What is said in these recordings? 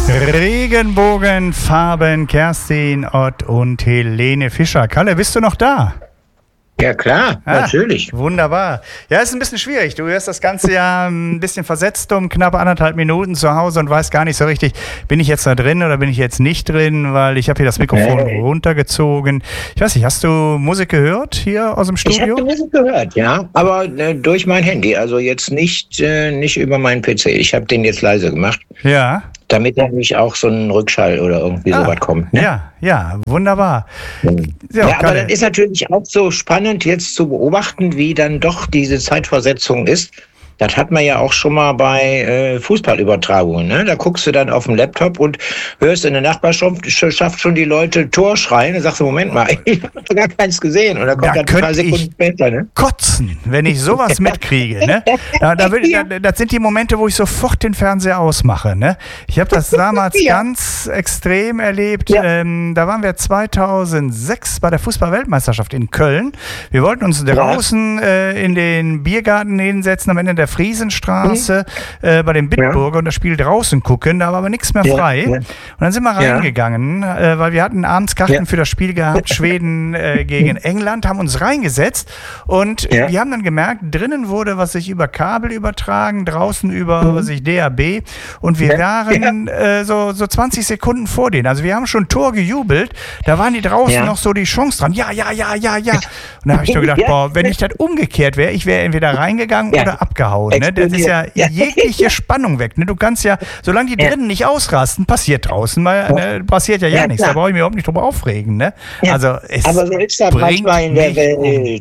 Regenbogenfarben, Kerstin Ott und Helene Fischer. Kalle, bist du noch da? Ja klar, natürlich. Wunderbar. Ja, ist ein bisschen schwierig. Du hörst das Ganze ja ein bisschen versetzt um knapp 1,5 Minuten zu Hause und weißt gar nicht so richtig, bin ich jetzt da drin oder bin ich jetzt nicht drin, weil ich habe hier das Mikrofon runtergezogen. Ich weiß nicht, hast du Musik gehört hier aus dem Studio? Ich habe Musik gehört, ja, aber durch mein Handy, also jetzt nicht über meinen PC. Ich habe den jetzt leise gemacht. Ja. Damit da nicht auch so ein Rückschall oder irgendwie sowas kommt. Ne? Ja, wunderbar. Ja, aber das ist natürlich auch so spannend jetzt zu beobachten, wie dann doch diese Zeitversetzung ist. Das hat man ja auch schon mal bei Fußballübertragungen. Ne? Da guckst du dann auf dem Laptop und hörst in der Nachbarschaft schon die Leute Tor schreien. Da sagst du, Moment mal, ich habe gar keins gesehen. Und dann kommt dann ein paar Sekunden später. Ne? Kotzen, wenn ich sowas mitkriege. Ne? Das sind die Momente, wo ich sofort den Fernseher ausmache. Ne? Ich habe das damals ganz extrem erlebt. Ja. Da waren wir 2006 bei der Fußball-Weltmeisterschaft in Köln. Wir wollten uns draußen in den Biergarten hinsetzen am Ende der Friesenstraße bei dem Bitburger und das Spiel draußen gucken, da war aber nichts mehr frei. Ja. Und dann sind wir reingegangen, weil wir hatten abends Karten für das Spiel gehabt, Schweden gegen England, haben uns reingesetzt und wir haben dann gemerkt, drinnen wurde was sich über Kabel übertragen, draußen über was sich DAB und wir waren so 20 Sekunden vor denen. Also wir haben schon Tor gejubelt, da waren die draußen noch so die Chance dran. Ja. Und da habe ich nur gedacht, boah, wenn ich das umgekehrt wäre, ich wäre entweder reingegangen oder abgehauen. Ne? Das ist ja jegliche Spannung weg. Ne? Du kannst ja, solange die drinnen nicht ausrasten, passiert draußen mal, passiert ja nichts. Da brauche ich mich überhaupt nicht drüber aufregen. Ne? Ja. Also aber so ist das manchmal in der Welt.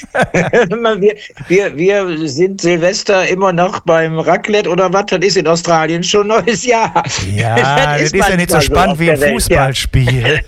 wir sind Silvester immer noch beim Raclette oder was? Das ist in Australien schon neues Jahr. Ja, das ist ja nicht so spannend wie ein Fußballspiel.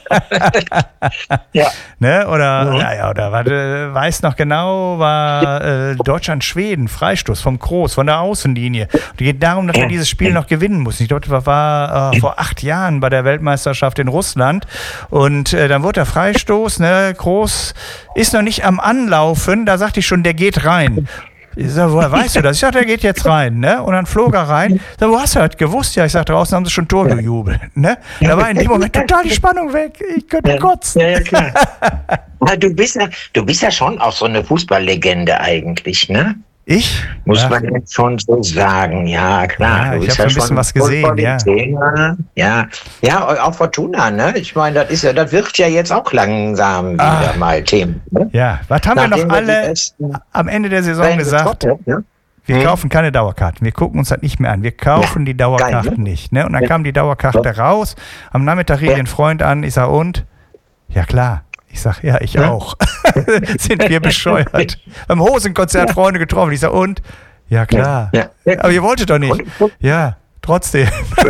Ne? Oder weiß noch genau, war Deutschland-Schweden, Freistoß vom Kroos, von der Außenlinie. Und es geht darum, dass wir dieses Spiel noch gewinnen mussten. Ich glaube, das war vor 8 Jahren bei der Weltmeisterschaft in Russland. Und dann wurde der Freistoß, ne, Kroos ist noch nicht am Anlaufen, da sagte ich schon, der geht rein. Ich sag, woher weißt du das? Ich sag, der geht jetzt rein, ne? Und dann flog er rein. Ich sag, wo hast du das gewusst? Ja, ich sag, draußen haben sie schon Tor gejubelt, ne? Da war in dem Moment total die Spannung weg. Ich könnte kotzen. Ja, klar. Du bist ja schon auch so eine Fußballlegende eigentlich, ne? Ich? Muss man jetzt schon so sagen, ja klar. Ja, ich habe schon ein bisschen was gesehen, ja, auch Fortuna, ne? Ich meine, das wird ja jetzt auch langsam wieder mal Thema. Ne? Ja, was haben wir noch alle am Ende der Saison gesagt? Wir kaufen keine Dauerkarten, wir gucken uns das nicht mehr an, wir kaufen die Dauerkarten nicht. Ne? Und dann kam die Dauerkarte raus, am Nachmittag rief ein Freund an, ich sag, und? Ja klar. Ich sag, ja, ich auch. Sind wir bescheuert. Beim Hosenkonzert Freunde getroffen. Ich sag, und? Ja, klar. Aber ihr wolltet doch nicht. Ja, trotzdem.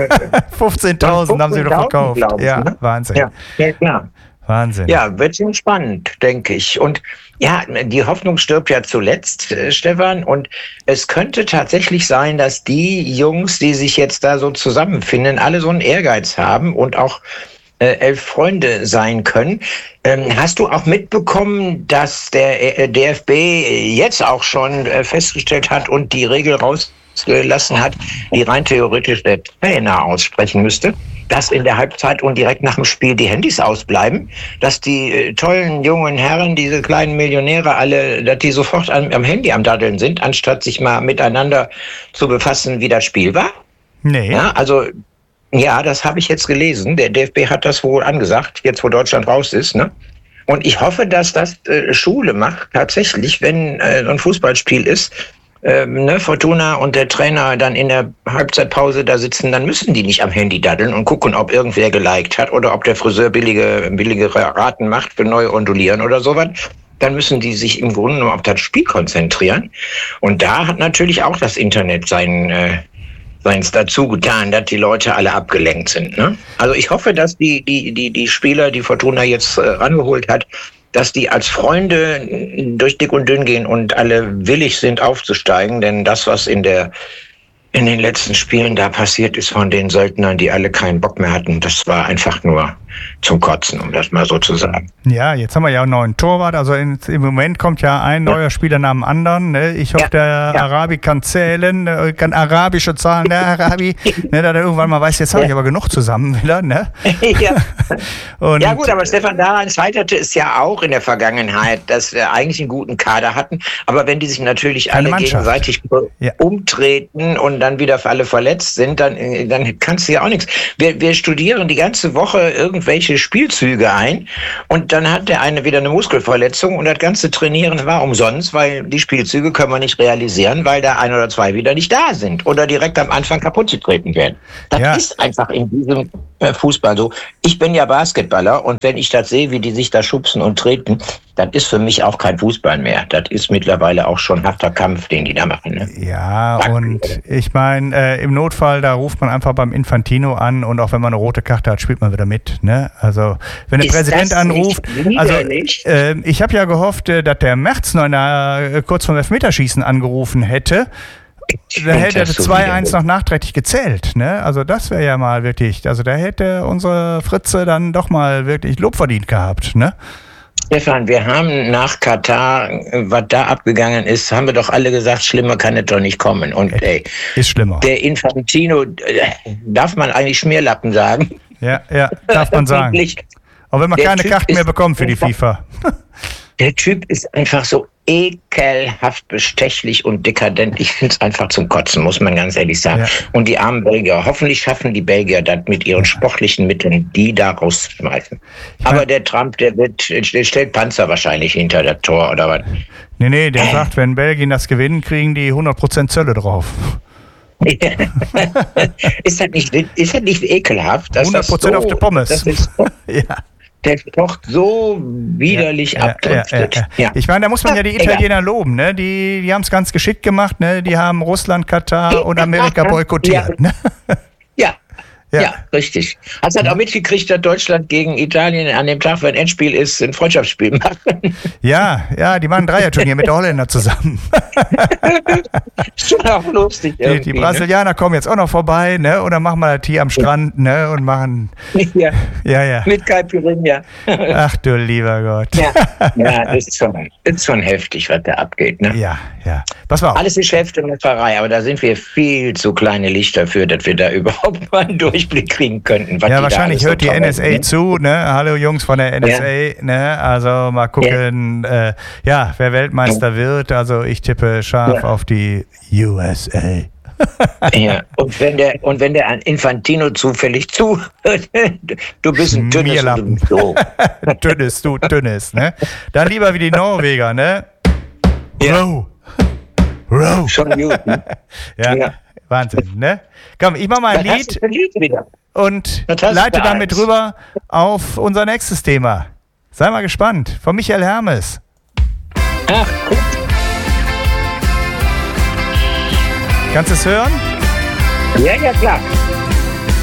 15.000 haben sie doch verkauft. Ja, Wahnsinn. Ja, klar. Wahnsinn. Ja, wird schon spannend, denke ich. Und ja, die Hoffnung stirbt ja zuletzt, Stefan. Und es könnte tatsächlich sein, dass die Jungs, die sich jetzt da so zusammenfinden, alle so einen Ehrgeiz haben und auch 11 Freunde sein können. Hast du auch mitbekommen, dass der DFB jetzt auch schon festgestellt hat und die Regel rausgelassen hat, die rein theoretisch der Trainer aussprechen müsste, dass in der Halbzeit und direkt nach dem Spiel die Handys ausbleiben, dass die tollen jungen Herren, diese kleinen Millionäre alle, dass die sofort am Handy am Daddeln sind, anstatt sich mal miteinander zu befassen, wie das Spiel war? Nee. Ja, also ja, das habe ich jetzt gelesen. Der DFB hat das wohl angesagt, jetzt wo Deutschland raus ist. Ne? Und ich hoffe, dass das Schule macht, tatsächlich, wenn so ein Fußballspiel ist, Fortuna und der Trainer dann in der Halbzeitpause da sitzen, dann müssen die nicht am Handy daddeln und gucken, ob irgendwer geliked hat oder ob der Friseur billige Raten macht für neue Ondulieren oder sowas. Dann müssen die sich im Grunde nur auf das Spiel konzentrieren. Und da hat natürlich auch das Internet seins dazu getan, dass die Leute alle abgelenkt sind. Ne? Also ich hoffe, dass die Spieler, die Fortuna jetzt rangeholt hat, dass die als Freunde durch dick und dünn gehen und alle willig sind aufzusteigen, denn das, was in der in den letzten Spielen da passiert ist von den Söldnern, die alle keinen Bock mehr hatten, das war einfach nur zum Kotzen, um das mal so zu sagen. Ja, jetzt haben wir ja einen neuen Torwart. Also im Moment kommt ja ein neuer Spieler nach dem anderen. Ne? Ich hoffe, der Arabi kann zählen, kann arabische Zahlen, der Arabi. Ne, da irgendwann mal weiß, jetzt habe ich aber genug zusammen wieder. Ne? Und ja gut, aber Stefan, daran scheiterte es ja auch in der Vergangenheit, dass wir eigentlich einen guten Kader hatten. Aber wenn die sich natürlich alle gegenseitig umtreten und dann wieder alle verletzt sind, dann kannst du ja auch nichts. Wir studieren die ganze Woche irgendwelche Spielzüge ein und dann hat der eine wieder eine Muskelverletzung und das ganze Trainieren war umsonst, weil die Spielzüge können wir nicht realisieren, weil da ein oder zwei wieder nicht da sind oder direkt am Anfang kaputt getreten werden. Das ist einfach in diesem Fußball so. Ich bin ja Basketballer und wenn ich das sehe, wie die sich da schubsen und treten, das ist für mich auch kein Fußball mehr. Das ist mittlerweile auch schon harter Kampf, den die da machen. Ne? Ja, und ich meine, im Notfall, da ruft man einfach beim Infantino an und auch wenn man eine rote Karte hat, spielt man wieder mit. Ne? Also, wenn der Präsident anruft, ich habe ja gehofft, dass der Merz noch kurz vorm Elfmeterschießen angerufen hätte. Da hätte er 2-1 noch nachträglich gezählt. Ne? Also das wäre ja mal wirklich, also da hätte unsere Fritze dann doch mal wirklich Lob verdient gehabt. Ne? Stefan, wir haben nach Katar, was da abgegangen ist, haben wir doch alle gesagt, schlimmer kann es doch nicht kommen. Und ist schlimmer. Der Infantino, darf man eigentlich Schmierlappen sagen? Ja, darf man sagen. Auch wenn man keine Karten mehr bekommt für die FIFA. Der Typ ist einfach so ekelhaft bestechlich und dekadent. Ich finde es einfach zum Kotzen, muss man ganz ehrlich sagen. Ja. Und die armen Belgier, hoffentlich schaffen die Belgier das mit ihren sportlichen Mitteln, die da rausschmeißen. Aber der Trump, der stellt Panzer wahrscheinlich hinter das Tor oder was? Nee, der sagt, wenn Belgien das gewinnen, kriegen die 100% Zölle drauf. Ist das nicht ekelhaft? 100% auf die Pommes. Das ist der kocht so widerlich abdriftet. Ja. Ich meine, da muss man ja die Italiener loben. Ne? Die haben es ganz geschickt gemacht. Ne? Die haben Russland, Katar und Amerika boykottiert. Ne? Ja, richtig. Hast du auch mitgekriegt, dass Deutschland gegen Italien an dem Tag, wenn Endspiel ist, ein Freundschaftsspiel machen? Ja, die machen ein Dreierturnier mit der Holländer zusammen. Schon auch lustig. Die Brasilianer kommen jetzt auch noch vorbei, ne? Oder machen wir das hier am Strand, ne? Und machen. Ja. Mit Caipirinha. Ach du lieber Gott. Ja, das ist schon heftig, was da abgeht, ne? Ja. Pass mal auf. Alles Geschäft und Metterei, aber da sind wir viel zu kleine Lichter für, dass wir da überhaupt mal einen Durchblick kriegen könnten. Ja, wahrscheinlich hört die NSA zu, ne? Hallo Jungs von der NSA, ne? Also mal gucken, wer Weltmeister wird. Also ich tippe scharf auf die USA. Ja, und wenn der Infantino zufällig zuhört, du bist ein dünnes, ne? Dann lieber wie die Norweger, ne? Row. Schon gut, ne? Ja, Wahnsinn, ne? Komm, ich mach mal ein Lied und leite damit rüber auf unser nächstes Thema. Sei mal gespannt. Von Michael Hermes. Ach, gut. Kannst du es hören? Ja, klar.